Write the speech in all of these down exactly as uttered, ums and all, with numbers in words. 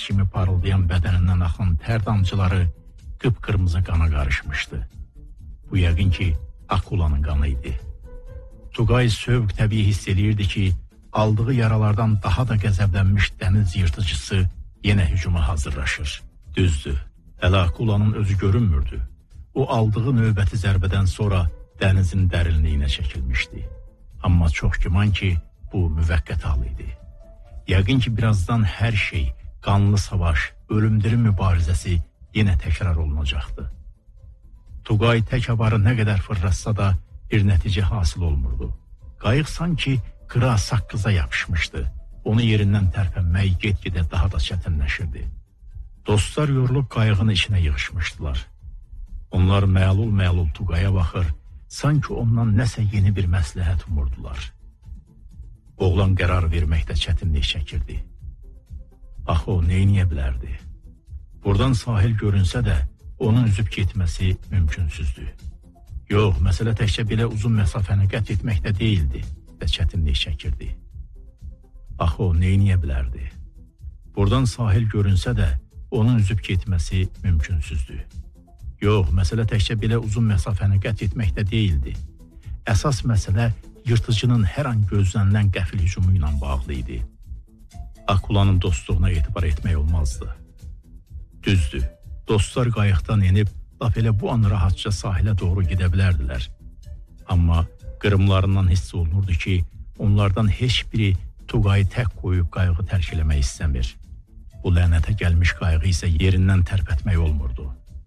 kimi parıldayan bədənindən axan tər damcıları qıpqırmızı qana qarışmışdı. Bu yəqin ki, Akulanın qanı idi. Tugay sövq təbii hiss edirdi ki, aldığı yaralardan daha da qəzəblənmiş dəniz yırtıcısı yenə hücuma hazırlaşır. Düzdür, hələ Akulanın özü görünmürdü. O aldığı növbəti zərbədən sonra dənizin dərinliyinə çəkilmişdi. Amma çox güman ki, bu müvəqqət hal idi. Yəqin ki, birazdan hər şey, qanlı savaş, ölümdirim mübarizəsi yenə təkrar olunacaqdı. Tugay tək avarı nə qədər fırlatsa da bir nəticə hasil olmurdu. Qayıq sanki qıra saqqıza yapışmışdı. Onu yerindən tərpənmək get-gedə daha da çətinləşirdi. Dostlar yorulub qayığın içinə yığışmışdılar. Onlar məlul-məlul Tugaya baxır, sanki ondan nəsə yeni bir məsləhət umurdular. Oğlan qərar verməkdə çətinlik çəkirdi. Axı o neyniyə bilərdi? Buradan sahil görünsə də onun üzüb getməsi mümkünsüzdür. Yox, məsələ təkcə belə uzun məsafəni qət etməkdə deyildi və çətinlik çəkirdi. Axı o neyniyə bilərdi? Buradan sahil görünsə də onun üzüb getməsi mümkünsüzdür. Yox, məsələ təkcə belə uzun məsafəni qət etməkdə deyildi. Əsas məsələ yırtıcının hər an gözlənilən qəfil hücumu ilə bağlı idi. Akulanın dostluğuna etibar etmək olmazdı. Düzdür, dostlar qayıqdan enib lap elə bu an rahatca sahilə doğru gedə bilərdilər. Amma qırımlarından hiss olunurdu ki, onlardan heç biri Tugayı tək qoyub qayığı tərk eləmək istəmir. Bu lənətə gəlmiş qayığı isə yerindən tərpətmək olmurdu.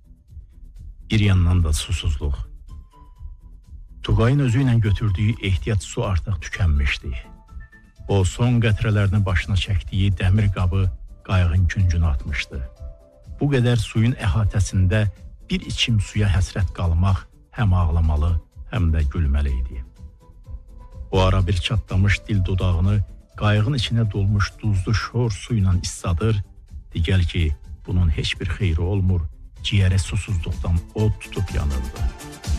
Bir yandan da susuzluq. Tugayın özü ilə götürdüyü ehtiyat su artıq tükənmişdi. O son qətrələrini başına çəkdiyi dəmir qabı qayığın küncünə atmışdı. Bu qədər suyun əhatəsində bir içim suya həsrət qalmaq həm ağlamalı, həm də gülməli idi. O ara bir çatlamış dil dodağını qayığın içinə dolmuş duzlu şor su ilə isladır, digər ki, bunun heç bir xeyri olmur, ciyərə susuzluqdan od tutub yanırdı.